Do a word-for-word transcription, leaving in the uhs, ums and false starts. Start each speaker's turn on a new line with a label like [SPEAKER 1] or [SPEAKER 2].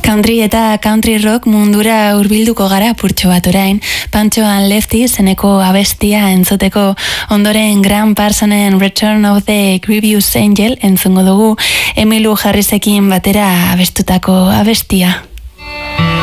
[SPEAKER 1] Country eta country rock mundura hurbilduko gara purtxo bat orain, Pancho and Lefty zeneko abestia entzuteko, ondoren Graham Parsonsen Return of the Grievous Angel entzungo dugu, Emmylou Harrisekin batera abestutako abestia.